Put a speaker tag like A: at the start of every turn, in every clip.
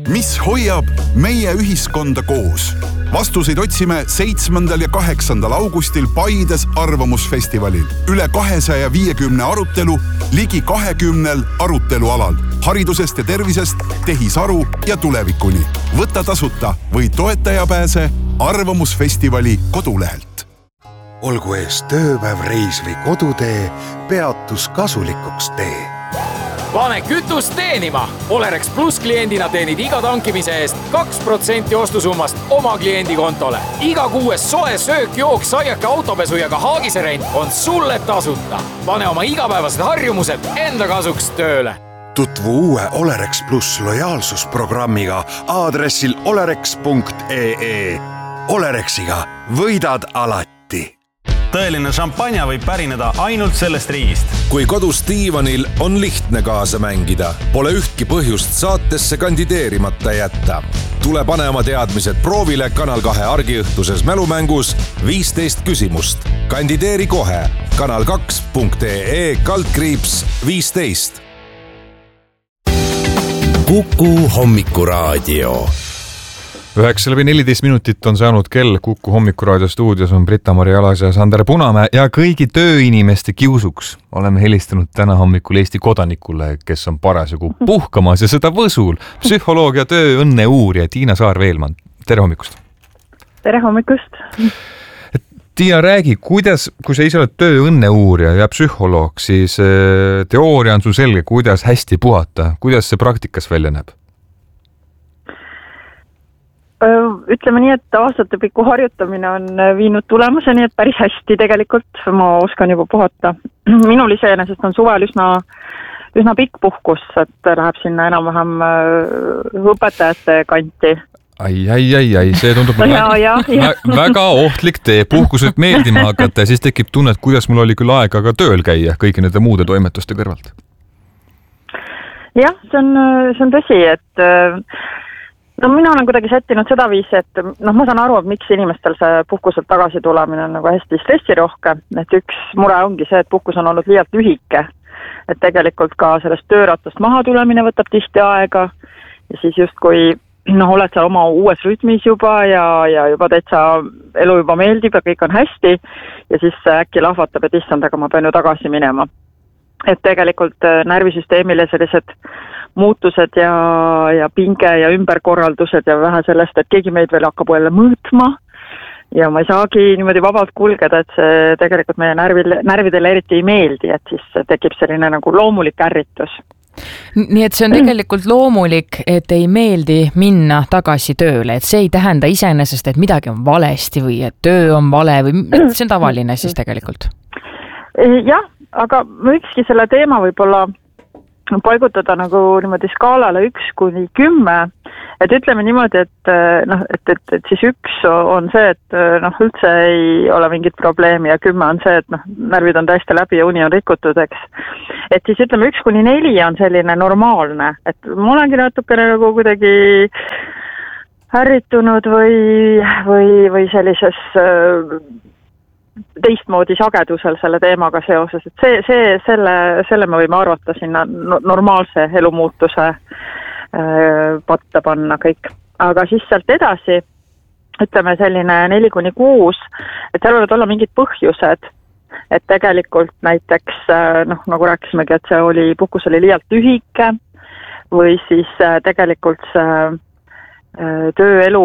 A: Mis hoiab meie ühiskonda koos? Vastuseid otsime 7. ja 8. augustil Paides Arvamusfestivalil. Üle 250 arutelu, ligi 20 arutelualal. Haridusest ja tervisest, tehisaru ja tulevikuni. Võta tasuta või toetaja pääse Arvamusfestivali kodulehelt.
B: Olgu ees tööpäev, reis või kodutee, peatus kasulikuks tee.
C: Pane kütust teenima! Olerex Plus kliendina teenid iga tankimise eest 2% ostusummast oma kliendi kontole. Iga kuues soe söök, jook, saiake, autopesu ja ka haagiserent on sulle tasuta. Pane oma igapäevased harjumused enda kasuks tööle.
B: Tutvu uue Olerex Plus lojaalsusprogrammiga aadressil olerex.ee. Olerexiga võidad alati.
D: Tõeline šampanja võib pärineda ainult sellest riigist.
E: Kui kodus diivanil on lihtne kaasa mängida, pole ühtki põhjust saatesse kandideerimata jätta. Tule pane oma teadmised proovile Kanal 2 argiõhtuses mälumängus 15 küsimust. Kandideeri kohe kanal2.ee/15.
F: Kuku hommikuraadio.
G: 9:14 minutit on saanud kell. Kuku hommikuraadio stuudios on Britta-Mari Alas ja Sander Punamäe ja kõigi tööinimeste kiusuks oleme helistanud täna hommikul Eesti kodanikule, kes on parasjagu puhkamas ja seda Võsul. Psühholoog ja tööõnne uurija Tiina Saar-Veelmann. Tere hommikust!
H: Tere hommikust!
G: Tiina, räägi, kuidas, kui sa ise oled tööõnne uurija ja psühholoog, siis teooria on sul selge, kuidas hästi puhata. Kuidas see praktikas välja näeb?
H: Ütleme nii, et aastatepikku harjutamine on viinud tulemuseni, et päris hästi tegelikult ma oskan juba puhata. Minul iseenesest on suvel üsna pikk puhkus, et läheb sinna enam-vähem õpetajate kanti.
G: Ai, see tundub väga ohtlik tee. Puhkus võib meeldima hakata ja siis tekib tunne, et kuidas mul oli küll aega ka tööl käia kõigi nende muude toimetuste kõrvalt.
H: Jah, see on tõsi, et mina olen kuidagi sättinud seda viisi, et ma saan aru, et miks inimestel see puhkuselt tagasi tulemine on nagu hästi stressirohke, et üks mure ongi see, et puhkus on olnud liialt lühike, et tegelikult ka sellest tööratast maha tulemine võtab tihti aega ja siis justkui oled seal oma uues rütmis juba ja juba täitsa elu juba meeldib ja kõik on hästi ja siis äkki lahvatab, et issand, aga ma pean ju tagasi minema. Et tegelikult närvisüsteemile sellised muutused ja pinge ja ümberkorraldused ja vähe sellest, et keegi meid veel hakkab jälle mõõtma ja ma ei saagi niimoodi vabalt kulgeda, et see tegelikult meie närvidele eriti ei meeldi, et siis tekib selline nagu loomulik ärritus.
I: Nii et see on tegelikult loomulik, et ei meeldi minna tagasi tööle, et see ei tähenda iseenesest, et midagi on valesti või et töö on vale või see on tavaline siis tegelikult?
H: Jah, aga võikski selle teema võib-olla paigutada nagu niimoodi skaalale 1–10, et ütleme niimoodi, et siis 1 on see, et üldse ei ole mingit probleemi ja 10 on see, et närvid on täiesti läbi ja uni on rikutud, eks. Et siis ütleme 1–4 on selline normaalne, et ma olengi natukene nagu kuidagi ärritunud või sellises teistmoodi sagedusel selle teemaga seoses, et selle me võime arvata sinna normaalse elumuutuse patta panna kõik. Aga siis sealt edasi, ütleme selline 4–6, et seal võivad olla mingid põhjused, et tegelikult näiteks, nagu rääkisimegi, et see puhkus oli liialt lühike või siis tegelikult see tööelu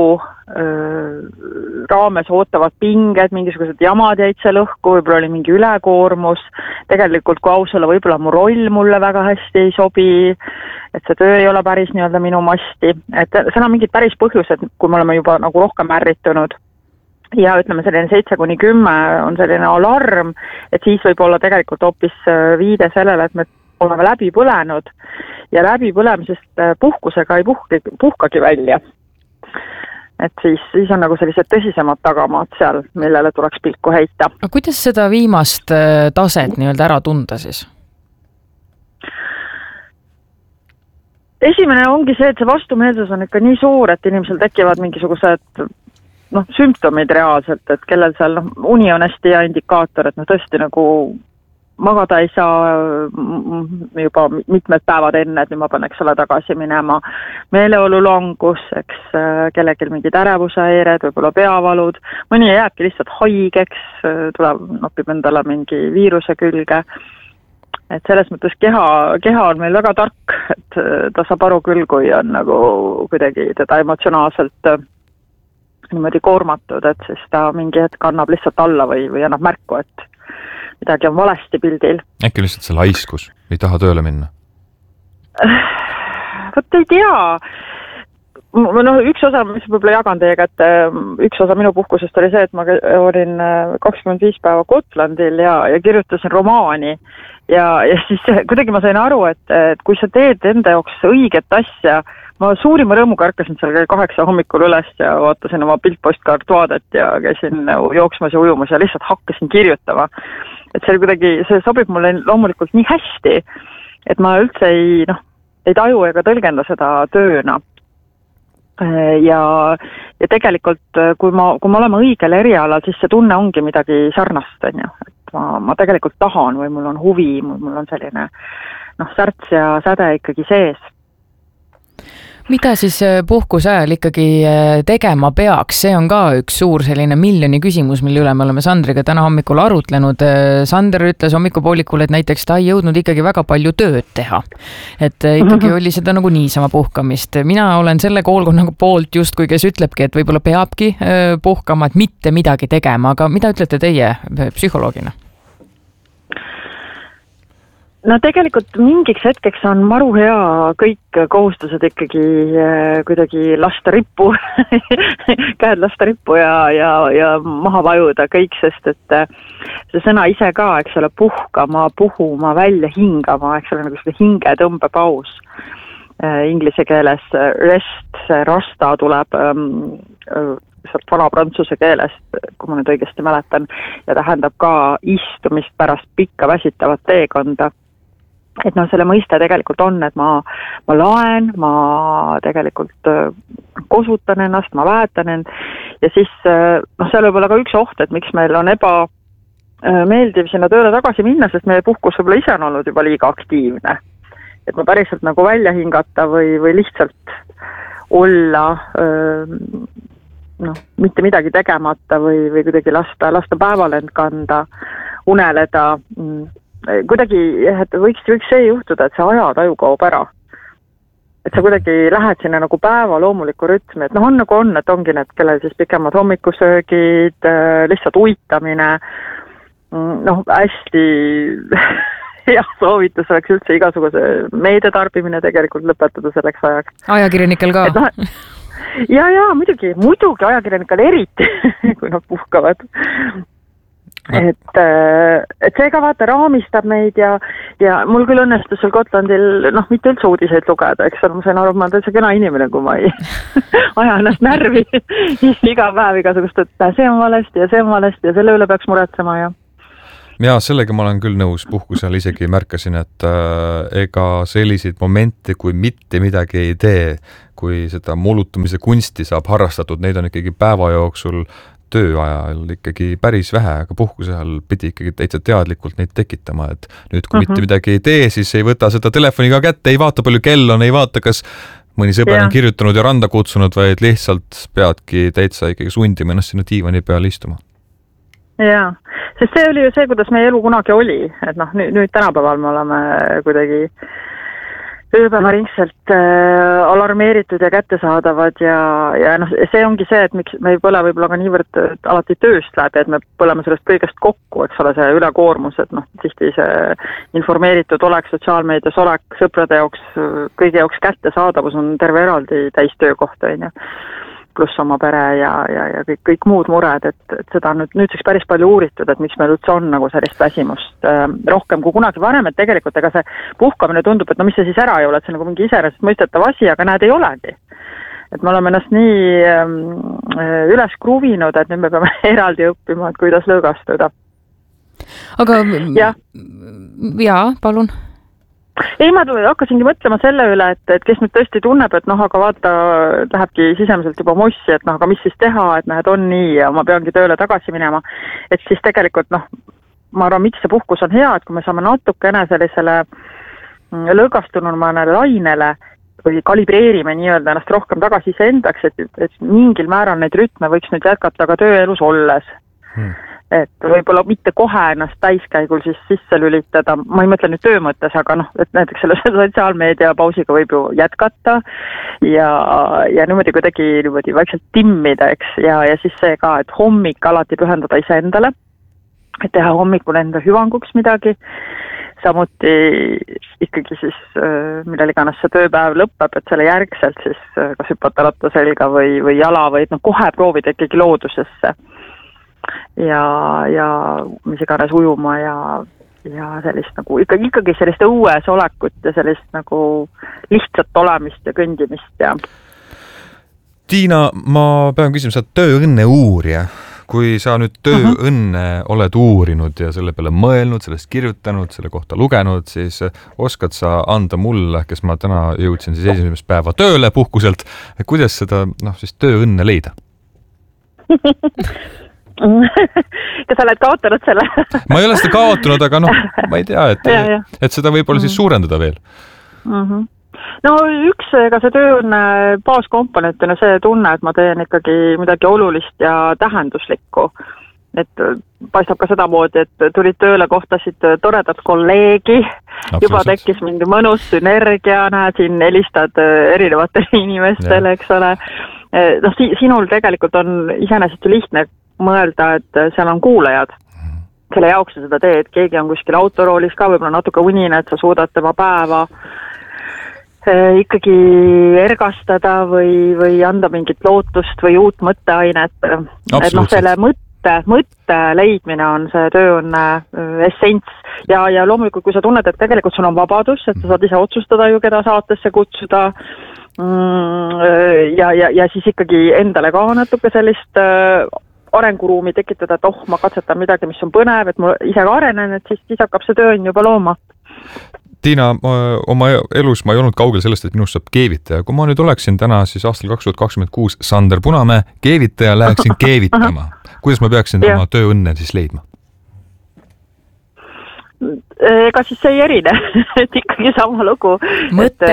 H: raames ootavad pinged, mingisugused jamad jäid seal õhku, võib-olla oli mingi ülekoormus, tegelikult kui aus olla, võib-olla mu roll mulle väga hästi ei sobi, et see töö ei ole päris nii-öelda minu masti, et seal on mingid päris põhjused, kui me oleme juba nagu rohkem ärritunud. Ja ütleme selline 7–10 on selline alarm, et siis võib olla tegelikult hoopis viide sellele, et me oleme läbi põlenud ja läbi põlemisest puhkusega ei puhkagi välja. Et siis on nagu sellised tõsisemad tagamaad seal, millele tuleks pilku heita.
I: Aga kuidas seda viimast taset nii-öelda ära tunda siis?
H: Esimene ongi see, et see vastumeelsus on ikka nii suur, et inimesel tekivad mingisugused sümptomid reaalselt, et kellel seal uni on hästi hea indikaator, et tõesti nagu magada ei saa juba mitmed päevad enne, et nüüd ma pean, eks ole, tagasi minema. Meeleolu langus, eks kellelgi mingid ärevusehäired, võib-olla peavalud, mõni jääbki lihtsalt haigeks, tuleb, nopib endale mingi viiruse külge. Et selles mõttes keha on meil väga tark, et ta saab aru küll, kui on nagu kuidagi teda emotsionaalselt niimoodi koormatud, et siis ta mingi hetk annab lihtsalt alla või annab märku, et midagi on valesti pildil.
G: Äkki lihtsalt see laiskus, ei taha tööle minna?
H: Vot ei tea. No, üks osa, mis võib-olla jagan teie kätte, üks osa minu puhkusest oli see, et ma olin 25 päeva Gotlandil ja kirjutasin romaani ja siis kuidagi ma sain aru, et kui sa teed enda jaoks õiget asja, ma suurima rõõmuga ärkasin seal 8 hommikul üles ja vaatasin oma piltpostkaartvaadet ja käisin jooksmas ja ujumas ja lihtsalt hakkasin kirjutama. Et see sobib mulle loomulikult nii hästi, et ma üldse ei taju ega tõlgenda seda tööna. Ja tegelikult, kui me oleme õigel erialal, siis see tunne ongi midagi sarnast, on ju. Et ma tegelikult tahan või mul on huvi, mul on selline särts ja säde ikkagi sees.
I: Mida siis puhkuse ajal ikkagi tegema peaks? See on ka üks suur selline miljoni küsimus, mille üle me oleme Sandriga täna hommikul arutlenud. Sander ütles hommikupoolikul, et näiteks ta ei jõudnud ikkagi väga palju tööd teha. Et ikkagi oli seda nagu niisama puhkamist. Mina olen selle koolkonna poolt justkui, kes ütlebki, et võib-olla peabki puhkama, et mitte midagi tegema. Aga mida ütlete teie psühholoogina? No tegelikult mingiks hetkeks on maru hea kõik kohustused ikkagi kuidagi lasta rippu, käed lasta rippu ja maha vajuda kõik, sest et see sõna ise ka, eks ole, puhkama, puhuma, välja hingama, eks ole, nagu selle hingetõmbepaus. Inglise keeles rest, rasta tuleb sealt vana prantsuse keelest, kui ma nüüd õigesti mäletan, ja tähendab ka istumist pärast pikka väsitavat teekonda. Et selle mõiste tegelikult on, et ma laen, ma tegelikult kosutan ennast, ma väetan end ja siis seal võib olla ka üks oht, et miks meil on meeldiv sinna tööle tagasi minna, sest meie puhkus võib-olla ise on olnud juba liiga aktiivne. Et ma päriselt nagu välja hingata või lihtsalt olla mitte midagi tegemata või kuidagi lasta päeval end kanda, uneleda. Kuidagi, et võiks see juhtuda, et see ajataju kaob ära. Et sa kuidagi lähed sinna nagu päeva loomuliku rütmi, et on nagu on, et ongi need, kellel siis pikemad hommikusöögid, lihtsalt uitamine, hästi hea soovitus oleks üldse igasuguse meediatarbimine tegelikult lõpetada selleks ajaks. Ajakirjanikel ka?
H: Ja, muidugi ajakirjanikel eriti, kui nad puhkavad. Et see ka vaata raamistab meid ja mul küll õnnestus seal Gotlandil mitte üldse uudiseid lugeda, eks ole, ma sain aru, et ma olen täitsa kena inimene, kui ma ei aja ennast närvi iga päev igasugust, et see on valesti ja selle üle peaks muretsema ja
G: sellega ma olen küll nõus, puhkusel isegi märkasin, et ega selliseid momente, kui mitte midagi ei tee, kui seda moolutamise kunsti saab harrastatud, neid on ikkagi päeva jooksul tööajal ikkagi päris vähe, aga puhkuse ajal pidi ikkagi täitsa teadlikult neid tekitama, et nüüd kui mitte midagi ei tee, siis ei võta seda telefoniga kätte, ei vaata palju kell on, ei vaata, kas mõni sõber on kirjutanud ja randa kutsunud, vaid lihtsalt peadki täitsa ikkagi sundima ennast sinna diivani peale istuma.
H: Jaa, sest see oli ju see, kuidas meie elu kunagi oli, et nüüd tänapäeval me oleme kuidagi ööpäevaringselt alarmeeritud ja kättesaadavad ja see ongi see, et miks me ei põle võib-olla ka niivõrd alati tööst läbi, et me põleme sellest kõigest kokku, eks ole, see ülekoormus, et tihti see informeeritud olek, sotsiaalmeedias olek, sõprade jaoks, kõigi jaoks kättesaadavus on terve eraldi täis töökohta, pluss oma pere ja kõik muud mured, et seda on nüüdseks päris palju uuritud, et miks meil üldse on nagu sellist väsimust rohkem kui kunagi varem, et tegelikult ega see puhkamine tundub, et mis see siis ära ei ole, et see nagu mingi iseenesest mõistetav asi, aga näed, ei olegi. Et me oleme ennast nii üles kruvinud, et nüüd me peame eraldi õppima, et kuidas lõõgastuda.
I: Aga jaa, palun.
H: Ei, ma hakkasingi mõtlema selle üle, et kes nüüd tõesti tunneb, et aga vaata, lähebki sisemiselt juba mossi, et aga mis siis teha, et on nii ja ma peangi tööle tagasi minema. Et siis tegelikult ma arvan, miks see puhkus on hea, et kui me saame natukene sellisele lõõgastunumane lainele või kalibreerime nii-öelda ennast rohkem tagasi iseendaks, et mingil määral neid rütme võiks nüüd jätkata ka tööelus olles. Et võib-olla mitte kohe ennast täiskäigul siis sisse lülitada, ma ei mõtle nüüd töö mõttes, aga et näiteks selle sotsiaalmeedia pausiga võib ju jätkata ja niimoodi kuidagi vaikselt timmida, eks, ja siis see ka, et hommik alati pühendada iseendale, et teha hommikul enda hüvanguks midagi, samuti ikkagi siis, millal iganes see tööpäev lõpeb, et selle järgselt siis kas hüpata ratta selga või jala või kohe proovida ikkagi loodusesse ja mis iganes ujuma ja sellist nagu ikkagi sellist õues olekut ja sellist nagu lihtsalt olemist ja kõndimist ja.
G: Tiina, ma pean küsima, sa oled tööõnne uurija. Kui sa nüüd tööõnne oled uurinud ja selle peale mõelnud, sellest kirjutanud, selle kohta lugenud, siis oskad sa anda mulle, kes ma täna jõudsin siis esimest päeva tööle puhkuselt, kuidas seda siis tööõnne leida?
H: Kas sa oled kaotanud selle?
G: Ma ei ole seda kaotanud, aga ma ei tea, et seda võib-olla siis suurendada veel.
H: No üks, ega see tööõnne baaskomponentina see tunne, et ma teen ikkagi midagi olulist ja tähenduslikku. Et paistab ka seda moodi, et tulid tööle, kohtasid toredat kolleegi, juba tekkis mingi mõnus sünergia, näed, siin helistad erinevatele inimestele, eks ole. Sinul tegelikult on iseenesest ju lihtne mõelda, et seal on kuulajad, kelle jaoks sa seda teed, keegi on kuskil autoroolis ka, võib-olla natuke unine, et sa suudad tema päeva ikkagi ergastada või anda mingit lootust või uut mõtteainet. Et selle mõtte leidmine on see tööõnne essents ja loomulikult, kui sa tunned, et tegelikult sul on vabadus, et sa saad ise otsustada ju, keda saatesse kutsuda ja siis ikkagi endale ka natuke sellist arenguruumi tekitada, et ma katsetan midagi, mis on põnev, et ma ise ka arenen, et siis hakkab see tööõnn juba looma.
G: Tiina, oma elus ma ei olnud kaugel sellest, et minust saab keevitaja. Kui ma nüüd oleksin täna siis aastal 2026 Sander Punamäe keevitaja, läheksin keevitama. Kuidas ma peaksin oma tööõnne siis leidma?
H: Ega siis see ei erine, et ikkagi sama lugu.
J: Mõte.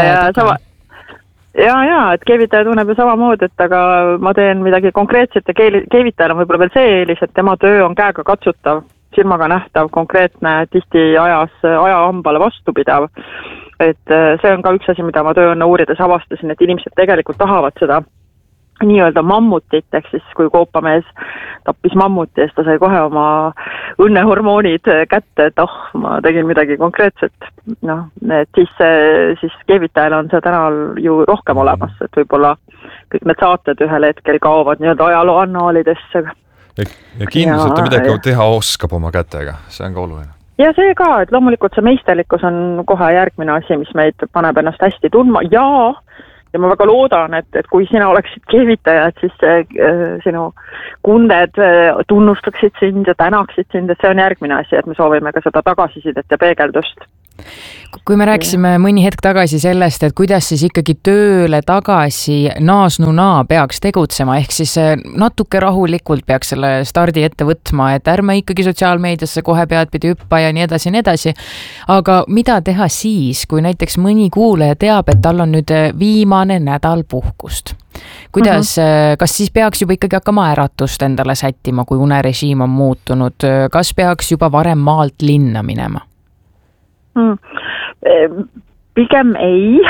H: Et keevitaja tunneb ju samamoodi, et aga ma teen midagi konkreetset ja keevitajal on võib-olla veel see eelis, et tema töö on käega katsutav, silmaga nähtav, konkreetne, tihti ajahambale vastupidav. Et see on ka üks asi, mida ma tööõnne uurides avastasin, et inimesed tegelikult tahavad seda nii-öelda mammutit, ehk siis kui koopamees tappis mammuti ja ta sai kohe oma õnnehormoonid kätte, et ma tegin midagi konkreetset. Et siis keevitajal on see täna ju rohkem olemas, et võib-olla kõik need saated ühel hetkel kaovad nii-öelda ajaloo annaalidesse.
G: Ja kindlus, et ta midagi teha oskab oma kätega, see on ka oluline.
H: Ja see ka, et loomulikult see meisterlikkus on kohe järgmine asi, mis meid paneb ennast hästi tundma ja ma väga loodan, et kui sina oleksid keevitaja, et siis sinu kunded tunnustaksid sind ja tänaksid sind, et see on järgmine asi, et me soovime ka seda tagasisidet ja peegeldust.
J: Kui me rääkisime mõni hetk tagasi sellest, et kuidas siis ikkagi tööle tagasi naasnuna peaks tegutsema, ehk siis natuke rahulikult peaks selle stardi ette võtma, et ärme ikkagi sotsiaalmeediasse kohe peadpidi hüppa ja nii edasi. Aga mida teha siis, kui näiteks mõni kuulaja teab, et tal on nüüd viimane nädal puhkust? Kuidas, kas siis peaks juba ikkagi hakkama äratust endale sättima, kui unerežiim on muutunud? Kas peaks juba varem maalt linna minema?
H: Pigem ei,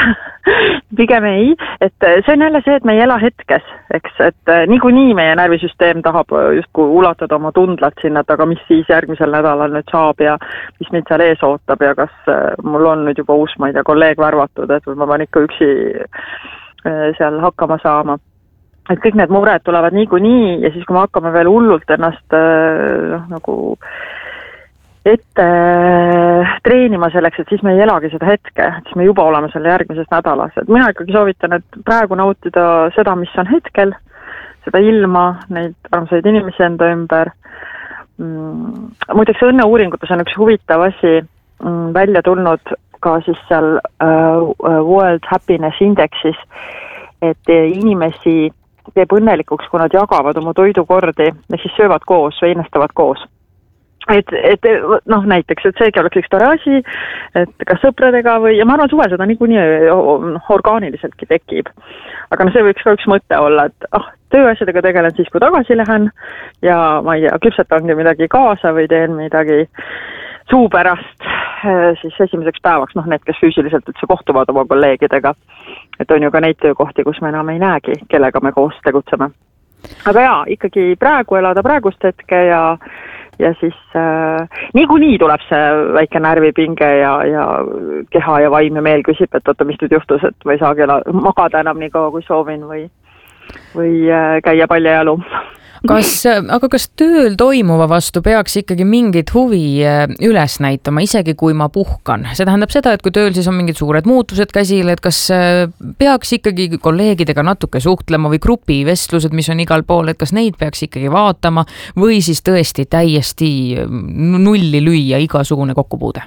H: et see on jälle see, et me ei ela hetkes, eks, et niikuinii meie närvisüsteem tahab justkui ulatada oma tundlat sinna, et aga mis siis järgmisel nädalal nüüd saab ja mis mind seal ees ootab ja kas mul on nüüd juba uus, ma ei tea, kolleeg värvatud, et või ma pean ikka üksi seal hakkama saama. Et kõik need mured tulevad niikuinii ja siis, kui me hakkame veel hullult ennast nagu ette treenima selleks, et siis me ei elagi seda hetke, siis me juba oleme selle järgmises nädalas. Et mina ikkagi soovitan, et praegu nautida seda, mis on hetkel, seda ilma, neid armsaid inimesi enda ümber. Muideks õnneuuringutes on üks huvitav asi välja tulnud ka siis seal World Happiness Indexis, et inimesi teeb õnnelikuks, kui nad jagavad oma toidukordi, ja siis söövad koos, veinestavad koos. et noh, näiteks, et seegi oleks üks tore asi, et kas sõpradega või, ja ma arvan, suvel seda niikuinii orgaaniliseltki tekib. Aga no see võiks ka üks mõte olla, et tööasjadega tegelen siis, kui tagasi lähen ja ma ei tea, küpsetangi midagi kaasa või teen midagi suu pärast siis esimeseks päevaks, noh need, kes füüsiliselt üldse kohtuvad oma kolleegidega. Et on ju ka neid töökohti, kus me enam ei näegi, kellega me koos tegutseme. Aga jaa, ikkagi praegu elada praegust hetke ja siis niikuinii tuleb see väike närvipinge ja keha ja vaim ja meel küsib, et oota, mis nüüd juhtus, et ma ei saagi magada enam nii kaua, kui soovin või käia paljajalu.
J: Aga kas tööl toimuva vastu peaks ikkagi mingit huvi üles näitama, isegi kui ma puhkan? See tähendab seda, et kui tööl siis on mingid suured muutused käsil, et kas peaks ikkagi kolleegidega natuke suhtlema või grupivestlused, mis on igal pool, et kas neid peaks ikkagi vaatama või siis tõesti täiesti nulli lüüa igasugune kokkupuude?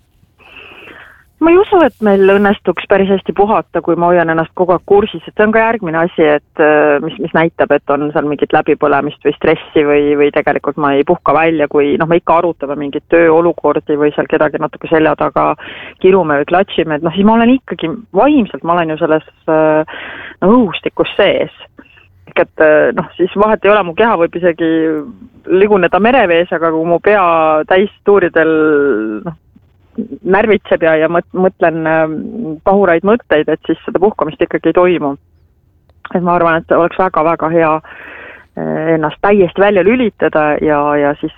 H: Ma ei usu, et meil õnnestuks päris hästi puhata, kui ma hoian ennast kogu aeg kursis, et see on ka järgmine asi, et mis näitab, et on seal mingit läbipõlemist või stressi või tegelikult ma ei puhka välja, kui me ikka arutame mingit tööolukordi või seal kedagi natuke selja taga kirume või klatšime, et siis ma olen ikkagi vaimselt, ma olen ju selles õhustikus sees. Et siis vahet ei ole, mu keha võib isegi liguneda merevees, aga kui mu pea täistuuridel närvitseb ja mõtlen pahuraid mõtteid, et siis seda puhkamist ikkagi ei toimu. Et ma arvan, et oleks väga-väga hea ennast täiesti välja lülitada ja siis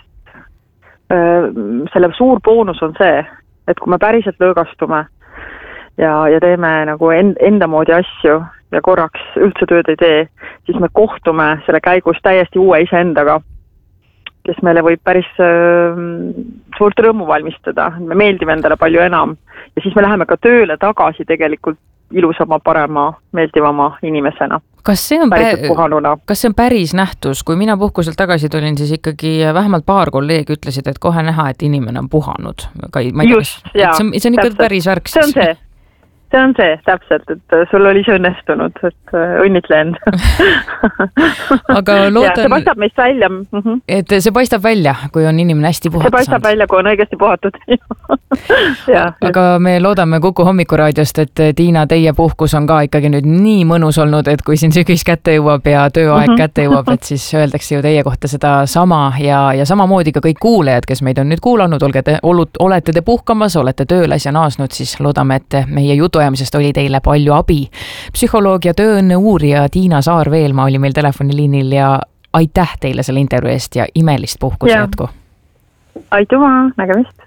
H: selle suur boonus on see, et kui me päriselt lõõgastume ja teeme nagu enda moodi asju ja korraks üldse tööd ei tee, siis me kohtume selle käigus täiesti uue iseendaga, kes meile võib päris suurt rõõmu valmistada. Me meeldime endale palju enam ja siis me läheme ka tööle tagasi tegelikult ilusama, parema, meeldivama inimesena.
J: Kas see on päris nähtus? Kui mina puhkuselt tagasi tulin, siis ikkagi vähemalt paar kolleegi ütlesid, et kohe näha, et inimene on puhanud.
H: Just, jaa.
J: See on ikka päris värk.
H: See on see, täpselt, et sul oli see õnnestunud, et õnnitlen.
J: Aga loodan,
H: see paistab meist välja.
J: Et see paistab välja, kui on inimene hästi puhatud.
H: See paistab välja, kui on õigesti puhatud.
J: Aga me loodame Kuku hommikuraadiost, et Tiina, teie puhkus on ka ikkagi nüüd nii mõnus olnud, et kui siin sügis kätte jõuab ja tööaeg kätte jõuab, et siis öeldakse ju teie kohta seda sama ja samamoodi ka kõik kuulejad, kes meid on nüüd kuulanud, olete te puhkamas, olete tööles ja naasnud, siis loodame, et meie jutuajamisest oli teile palju abi. Psühholoog ja tööõnne uurija Tiina Saar-Veelmaa oli meil telefoniliinil ja aitäh teile selle intervjuu eest ja imelist puhkuse jätku.
H: Aitüma, nägemist.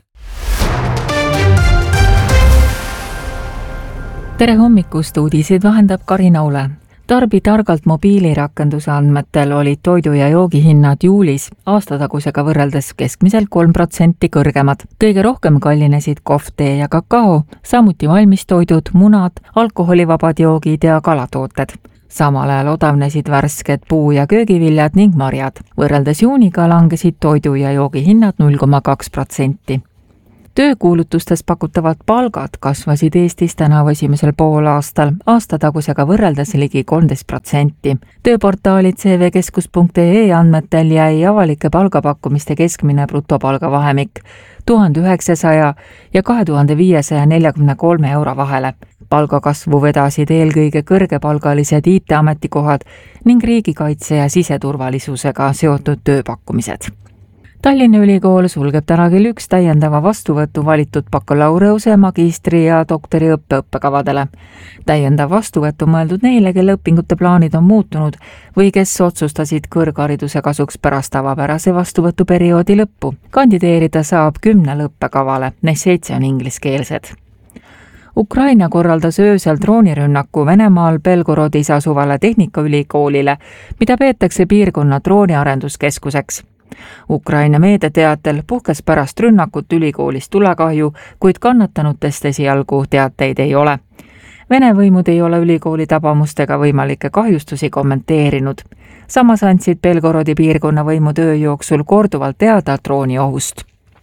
K: Tere hommikust, uudiseid vahendab Karina Ule. Tarbi targalt mobiilirakenduse andmetel olid toidu- ja joogihinnad juulis aastatagusega võrreldes keskmiselt 3% kõrgemad. Kõige rohkem kallinesid kohv, tee ja kakao, samuti valmistoidud, munad, alkoholivabad joogid ja kalatooted. Samal ajal odavnesid värsked puu- ja köögiviljad ning marjad. Võrreldes juuniga langesid toidu- ja joogihinnad 0,2%. Töökuulutustes pakutavad palgad kasvasid Eestis tänavu esimesel poolaastal aastatagusega võrreldes ligi 13%. Tööportaali cvkeskus.ee andmetel jäi avalike palgapakkumiste keskmine brutopalga vahemik 1900 ja 2543 euro vahele. Palgakasvu vedasid eelkõige kõrgepalgalised IT-ametikohad ning riigikaitse ja siseturvalisusega seotud tööpakkumised. Tallinna Ülikool sulgeb täna kell 1 täiendava vastuvõttu valitud bakalaureuse, magistri ja doktoriõppe õppekavadele. Täiendav vastuvõttu mõeldud neile, kelle õpingute plaanid on muutunud või kes otsustasid kõrghariduse kasuks pärast tavapärase vastuvõtuperioodi lõppu. Kandideerida saab 10 õppekavale, neist 7 on ingliskeelsed. Ukraina korraldas öösel droonirünnaku Venemaal Belgorodis asuvale Tehnikaülikoolile, mida peetakse piirkonna drooniarenduskeskuseks. Ukraina meediateatel puhkes pärast rünnakut ülikoolist tulekahju, kuid kannatanutest esialgu teateid ei ole. Vene võimud ei ole ülikooli tabamustega võimalikke kahjustusi kommenteerinud. Samas andsid Belgorodi piirkonna võimud öö jooksul korduvalt teada drooniohust.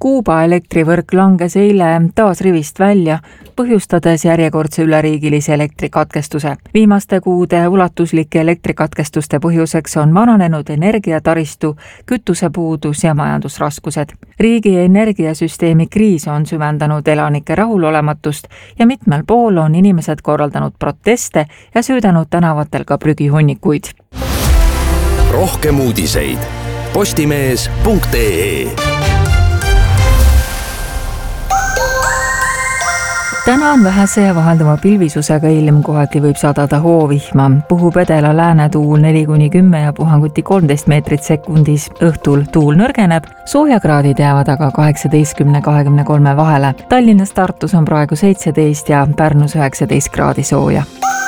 K: Kuuba elektrivõrk langes eile taas rivist välja, põhjustades järjekordse üleriigilise elektrikatkestuse. Viimaste kuude ulatuslike elektrikatkestuste põhjuseks on vananenud energiataristu, kütusepuudus ja majandusraskused. Riigi energiasüsteemi kriis on süvendanud elanike rahulolematust ja mitmel pool on inimesed korraldanud proteste ja süüdanud tänavatel ka prügihunnikuid.
F: Rohkem uudiseid postimees.ee.
K: Täna on vähese ja vahelduma pilvisusega ilm, kohati võib sadada hoovihma. Puhub edela läänetuul 4-10 ja puhanguti 13 meetrit sekundis. Õhtul tuul nõrgeneb, soojakraadid jäävad aga 18-23 vahele. Tallinnas, Tartus on praegu 17 ja Pärnus 19 kraadi sooja.